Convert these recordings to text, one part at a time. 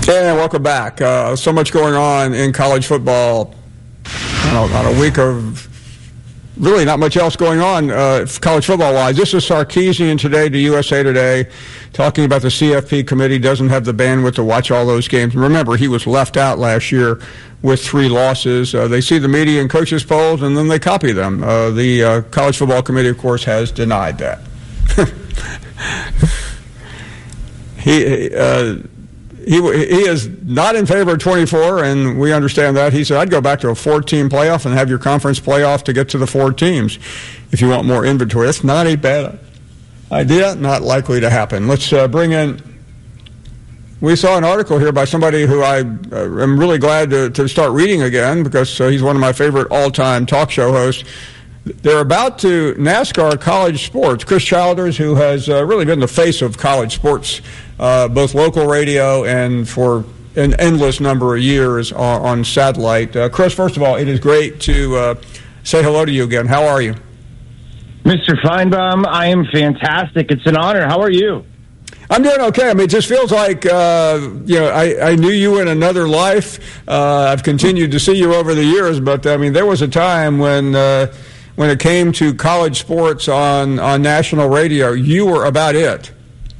And welcome back. So much going on in college football. On a week of really not much else going on college football-wise. This is Sarkisian today to USA Today, talking about the CFP committee doesn't have the bandwidth to watch all those games. And remember, he was left out last year with 3 losses. They see the media and coaches polls, and then they copy them. The College Football Committee, of course, has denied that. He is not in favor of 24, and we understand that. He said, I'd go back to a 4-team playoff and have your conference playoff to get to the 4 teams if you want more inventory. That's not a bad idea, not likely to happen. Let's bring in, we saw an article here by somebody who I am really glad to start reading again because he's one of my favorite all-time talk show hosts. They're about to NASCAR college sports. Chris Childers, who has really been the face of college sports, both local radio and for an endless number of years on satellite. Chris, first of all, it is great to say hello to you again. How are you? Mr. Feinbaum, I am fantastic. It's an honor. How are you? I'm doing okay. I mean, it just feels like, I knew you in another life. I've continued to see you over the years, but, I mean, there was a time when it came to college sports on national radio, you were about it.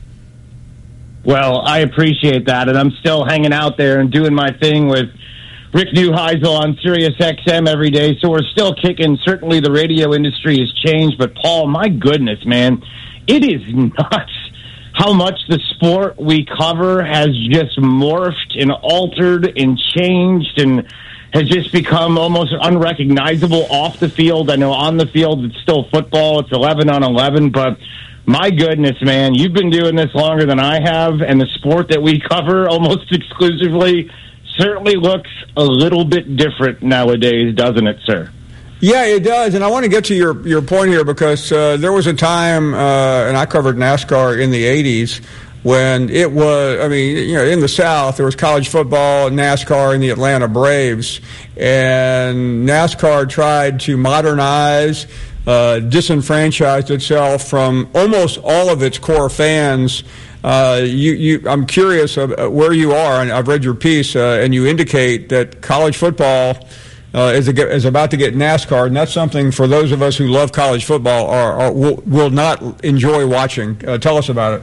Well, I appreciate that, and I'm still hanging out there and doing my thing with Rick Neuheisel on Sirius XM every day, so we're still kicking. Certainly the radio industry has changed, but Paul, my goodness, man, it is nuts how much the sport we cover has just morphed and altered and changed and has just become almost unrecognizable off the field. I know on the field it's still football, it's 11 on 11, but my goodness, man, you've been doing this longer than I have, and the sport that we cover almost exclusively certainly looks a little bit different nowadays, doesn't it, sir? Yeah, it does, and I want to get to your point here because there was a time, and I covered NASCAR in the 80s, when it was, in the South, there was college football, NASCAR, and the Atlanta Braves, and NASCAR tried to modernize, disenfranchised itself from almost all of its core fans. I'm curious where you are, and I've read your piece, and you indicate that college football is about to get NASCAR, and that's something for those of us who love college football will not enjoy watching. Tell us about it.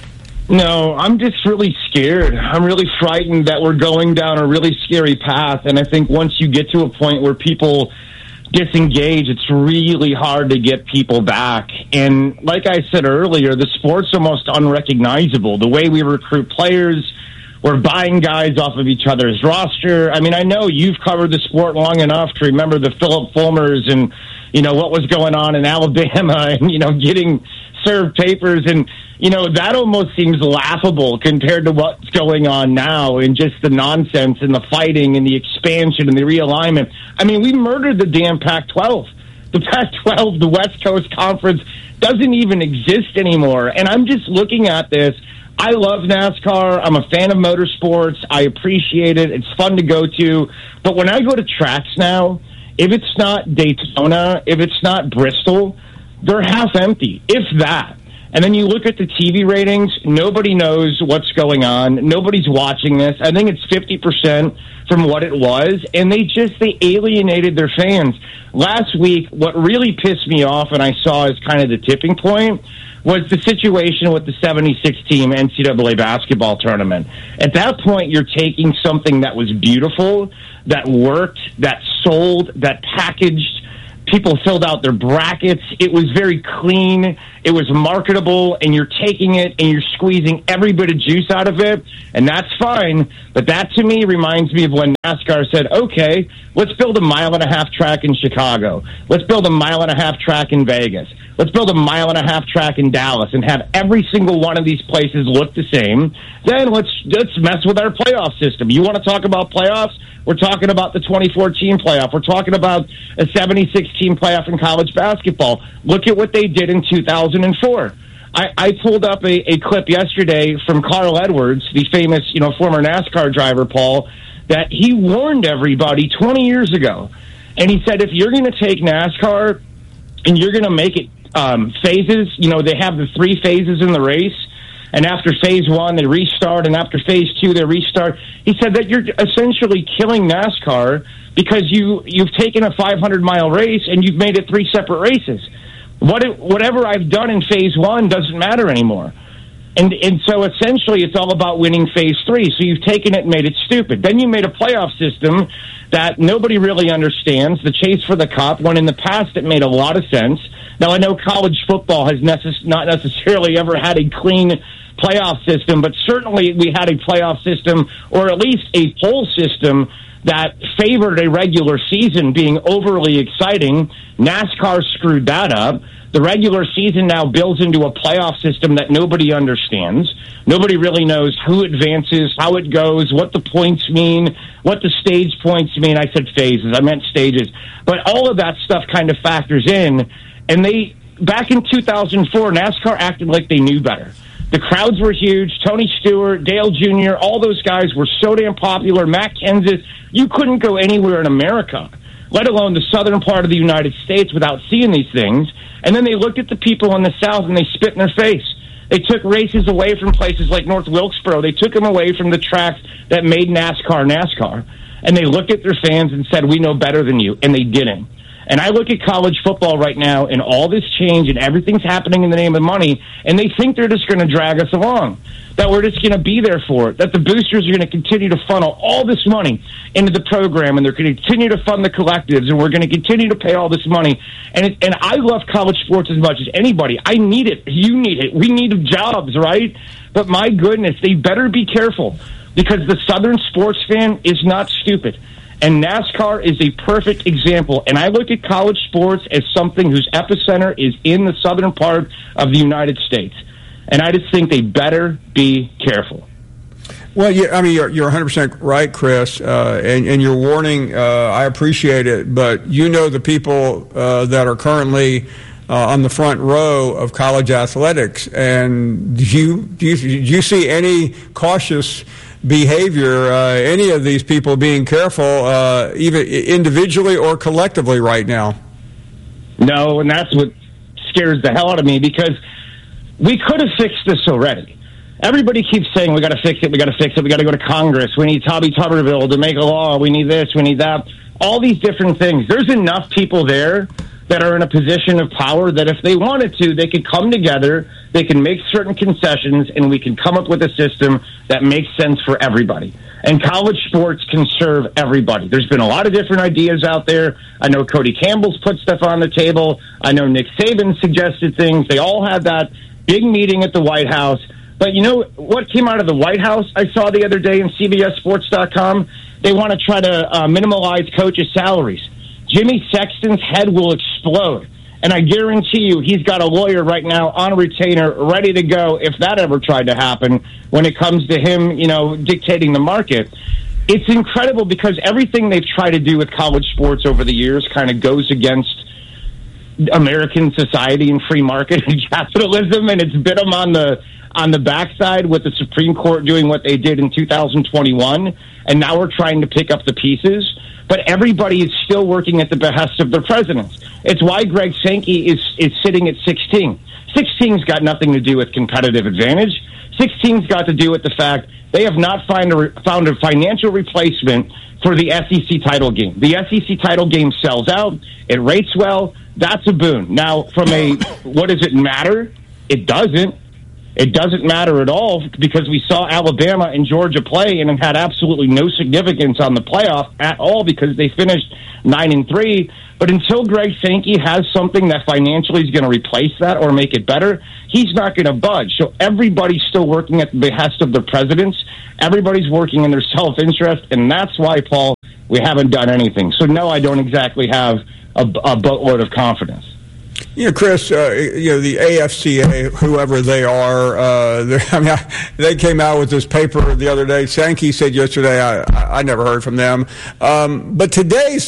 No, I'm just really scared. I'm really frightened that we're going down a really scary path, and I think once you get to a point where people disengage, it's really hard to get people back. And like I said earlier, the sport's almost unrecognizable. The way we recruit players, we're buying guys off of each other's roster. I mean, I know you've covered the sport long enough to remember the Philip Fulmers and, what was going on in Alabama and, getting served papers. And, that almost seems laughable compared to what's going on now and just the nonsense and the fighting and the expansion and the realignment. I mean, we murdered the damn Pac-12. The Pac-12, the West Coast Conference, doesn't even exist anymore. And I'm just looking at this. I love NASCAR. I'm a fan of motorsports. I appreciate it. It's fun to go to. But when I go to tracks now, if it's not Daytona, if it's not Bristol, they're half empty, if that. And then you look at the TV ratings, nobody knows what's going on. Nobody's watching this. I think it's 50% from what it was, and they alienated their fans. Last week, what really pissed me off, and I saw as kind of the tipping point, was the situation with the 76-team NCAA basketball tournament. At that point, you're taking something that was beautiful, that worked, that sold, that packaged. People filled out their brackets. It was very clean. It was marketable, and you're taking it and you're squeezing every bit of juice out of it, and that's fine. But that, to me, reminds me of when NASCAR said, okay, let's build a 1.5-mile track in Chicago. Let's build a 1.5-mile track in Vegas. Let's build a 1.5-mile track in Dallas and have every single one of these places look the same. Then let's mess with our playoff system. You want to talk about playoffs? We're talking about the 2014 playoff. We're talking about a 76-team playoff in college basketball. Look at what they did in 2004. I pulled up a clip yesterday from Carl Edwards, the famous, former NASCAR driver, Paul, that he warned everybody 20 years ago. And he said, if you're going to take NASCAR and you're going to make it phases, they have the 3 phases in the race. and after phase 1 they restart, and after phase 2 they restart. He said that you're essentially killing NASCAR because you've taken a 500-mile race and you've made it 3 separate races. Whatever I've done in phase 1 doesn't matter anymore. And so essentially it's all about winning phase 3. So you've taken it and made it stupid. Then you made a playoff system that nobody really understands, the chase for the cup, when in the past it made a lot of sense. Now, I know college football has not necessarily ever had a clean playoff system, but certainly we had a playoff system, or at least a poll system, that favored a regular season being overly exciting. NASCAR screwed that up. The regular season now builds into a playoff system that nobody understands. Nobody really knows who advances, how it goes, what the points mean, what the stage points mean. I said phases, I meant stages. But all of that stuff kind of factors in. And back in 2004, NASCAR acted like they knew better. The crowds were huge. Tony Stewart, Dale Jr., all those guys were so damn popular. Matt Kenseth, you couldn't go anywhere in America, let alone the southern part of the United States, without seeing these things. And then they looked at the people in the South and they spit in their face. They took races away from places like North Wilkesboro. They took them away from the tracks that made NASCAR. And they looked at their fans and said, we know better than you. And they didn't. And I look at college football right now and all this change and everything's happening in the name of money, and they think they're just going to drag us along, that we're just going to be there for it, that the boosters are going to continue to funnel all this money into the program, and they're going to continue to fund the collectives, and we're going to continue to pay all this money. And I love college sports as much as anybody. I need it. You need it. We need jobs, right? But my goodness, they better be careful, because the Southern sports fan is not stupid. And NASCAR is a perfect example. And I look at college sports as something whose epicenter is in the southern part of the United States. And I just think they better be careful. Well, yeah, I mean, you're 100% right, Chris, and your warning, I appreciate it. But you know the people that are currently on the front row of college athletics. And do you see any cautious behavior, any of these people being careful, even individually or collectively right now? No, and that's what scares the hell out of me, because we could have fixed this already. Everybody keeps saying, we got to fix it, we got to fix it, we got to go to Congress, we need Tommy Tuberville to make a law, we need this, we need that, all these different things. There's enough people there that are in a position of power that if they wanted to, they could come together, they can make certain concessions, and we can come up with a system that makes sense for everybody. And college sports can serve everybody. There's been a lot of different ideas out there. I know Cody Campbell's put stuff on the table. I know Nick Saban suggested things. They all had that big meeting at the White House. But you know what came out of the White House I saw the other day in CBSSports.com? They want to try to minimize coaches' salaries. Jimmy Sexton's head will explode. And I guarantee you he's got a lawyer right now on retainer ready to go if that ever tried to happen when it comes to him, dictating the market. It's incredible because everything they've tried to do with college sports over the years kind of goes against American society and free market and capitalism, and it's bit them on the backside with the Supreme Court doing what they did in 2021, and now we're trying to pick up the pieces. But everybody is still working at the behest of their presidents. It's why Greg Sankey is sitting at 16. 16's got nothing to do with competitive advantage. 16's got to do with the fact they have not found a financial replacement for the SEC title game. The SEC title game sells out. It rates well. That's a boon. Now, from what does it matter? It doesn't. It doesn't matter at all, because we saw Alabama and Georgia play and it had absolutely no significance on the playoff at all because they finished 9-3. But until Greg Sankey has something that financially is going to replace that or make it better, he's not going to budge. So everybody's still working at the behest of the presidents. Everybody's working in their self-interest, and that's why, Paul, we haven't done anything. So, no, I don't exactly have a boatload of confidence. Chris, the AFCA, whoever they are, they came out with this paper the other day. Sankey said yesterday, I never heard from them. But today,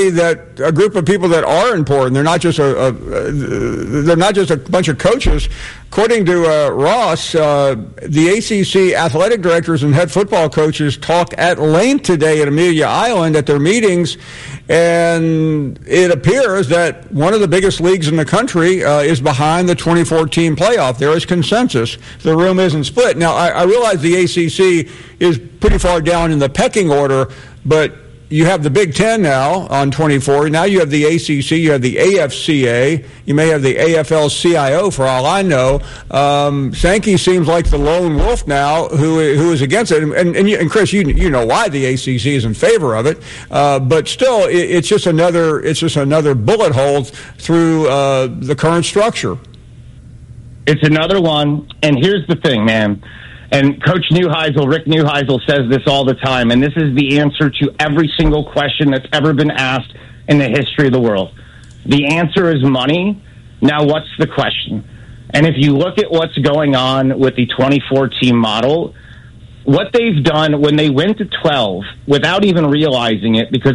a group of people that are important, they're not just a bunch of coaches. According to Ross, the ACC athletic directors and head football coaches talked at length today at Amelia Island at their meetings, and it appears that one of the biggest leagues in the country is behind the 2014 playoff. There is consensus. The room isn't split. Now, I realize the ACC is pretty far down in the pecking order, but you have the Big Ten now on 24. Now you have the ACC, you have the AFCA, you may have the AFL-CIO for all I know. Sankey seems like the lone wolf now who is against it. And Chris, you know why the ACC is in favor of it, but still, it's just another bullet hole through the current structure. It's another one, and here's the thing, man. And Coach Neuheisel, Rick Neuheisel, says this all the time, and this is the answer to every single question that's ever been asked in the history of the world. The answer is money. Now, what's the question? And if you look at what's going on with the 2014 model, what they've done when they went to 12 without even realizing it, because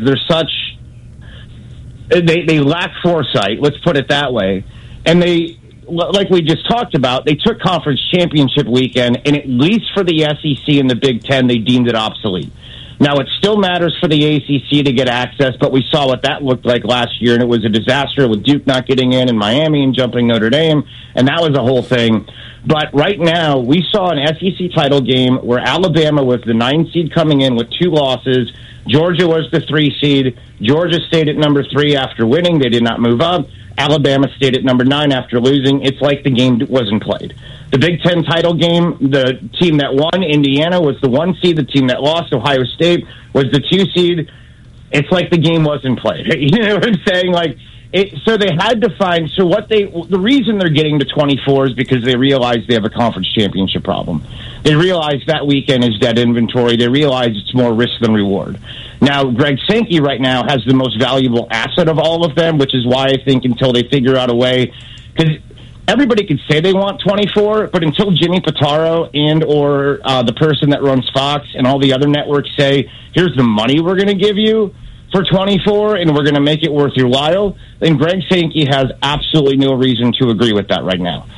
they lack foresight, let's put it that way, and like we just talked about, they took conference championship weekend, and at least for the SEC and the Big Ten, they deemed it obsolete. Now, it still matters for the ACC to get access, but we saw what that looked like last year, and it was a disaster with Duke not getting in and Miami and jumping Notre Dame, and that was a whole thing. But right now, we saw an SEC title game where Alabama was the 9 seed coming in with 2 losses. Georgia was the 3 seed. Georgia stayed at number 3 after winning. They did not move up. Alabama stayed at number 9 after losing. It's like the game wasn't played. The Big Ten title game, the team that won, Indiana, was the 1 seed. The team that lost, Ohio State, was the 2 seed. It's like the game wasn't played. You know what I'm saying? So they had to find. So the reason they're getting to 24 is because they realize they have a conference championship problem. They realize that weekend is dead inventory. They realize it's more risk than reward. Now, Greg Sankey right now has the most valuable asset of all of them, which is why I think until they figure out a way, because everybody could say they want 24, but until Jimmy Pitaro and or the person that runs Fox and all the other networks say, here's the money we're going to give you for 24 and we're going to make it worth your while, then Greg Sankey has absolutely no reason to agree with that right now.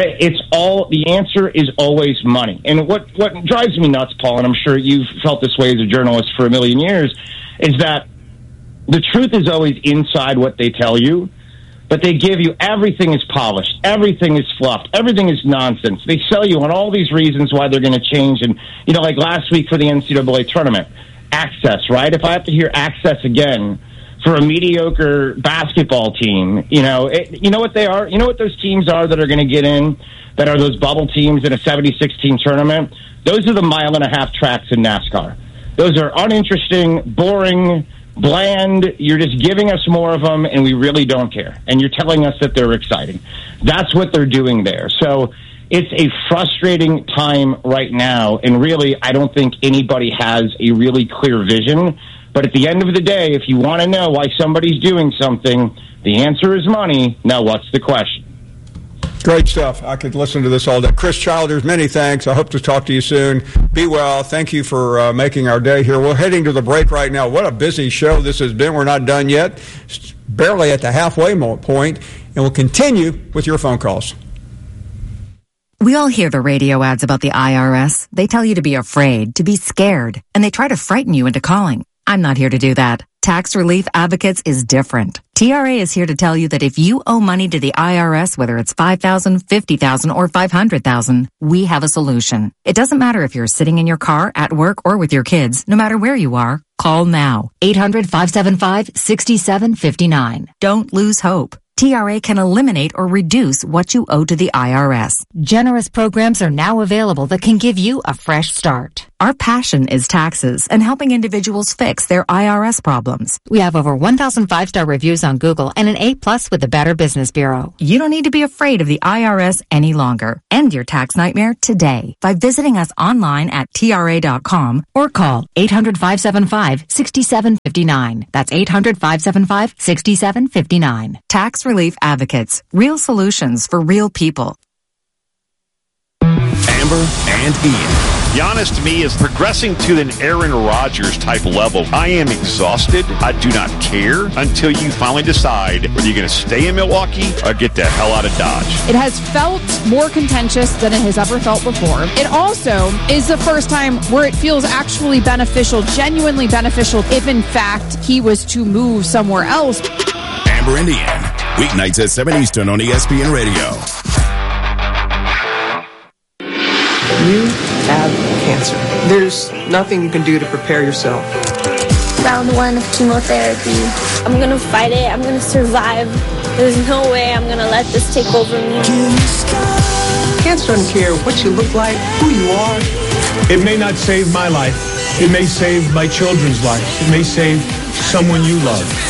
The answer is always money. And what drives me nuts, Paul, and I'm sure you've felt this way as a journalist for a million years, is that the truth is always inside what they tell you, but they give you everything is polished, everything is fluffed, everything is nonsense. They sell you on all these reasons why they're going to change. And, like last week for the NCAA tournament, access, right? If I have to hear access again for a mediocre basketball team, you know what they are? You know what those teams are that are going to get in, that are those bubble teams in a 76-team tournament? Those are the mile-and-a-half tracks in NASCAR. Those are uninteresting, boring, bland. You're just giving us more of them, and we really don't care. And you're telling us that they're exciting. That's what they're doing there. So it's a frustrating time right now, and really, I don't think anybody has a really clear vision. But at the end of the day, if you want to know why somebody's doing something, the answer is money. Now, what's the question? Great stuff. I could listen to this all day. Chris Childers, many thanks. I hope to talk to you soon. Be well. Thank you for making our day here. We're heading to the break right now. What a busy show this has been. We're not done yet. It's barely at the halfway point, and we'll continue with your phone calls. We all hear the radio ads about the IRS. They tell you to be afraid, to be scared, and they try to frighten you into calling. I'm not here to do that. Tax Relief Advocates is different. TRA is here to tell you that if you owe money to the IRS, whether it's $5,000, $50,000, or $500,000, we have a solution. It doesn't matter if you're sitting in your car, at work, or with your kids. No matter where you are, call now. 800-575-6759. Don't lose hope. TRA can eliminate or reduce what you owe to the IRS. Generous programs are now available that can give you a fresh start. Our passion is taxes and helping individuals fix their IRS problems. We have over 1,000 5-star reviews on Google and an A+ with the Better Business Bureau. You don't need to be afraid of the IRS any longer. End your tax nightmare today by visiting us online at TRA.com or call 800-575-6759. That's 800-575-6759. Tax Relief Advocates. Real solutions for real people. Amber and Ian. Giannis to me is progressing to an Aaron Rodgers type level. I am exhausted. I do not care until you finally decide whether you're going to stay in Milwaukee or get the hell out of Dodge. It has felt more contentious than it has ever felt before. It also is the first time where it feels actually beneficial, genuinely beneficial, if in fact he was to move somewhere else. Amber and Ian, weeknights at 7 Eastern on ESPN Radio. You have cancer. There's nothing you can do to prepare yourself. Round 1 of chemotherapy. I'm going to fight it. I'm going to survive. There's no way I'm going to let this take over me. Cancer doesn't care what you look like, who you are. It may not save my life. It may save my children's lives. It may save someone you love.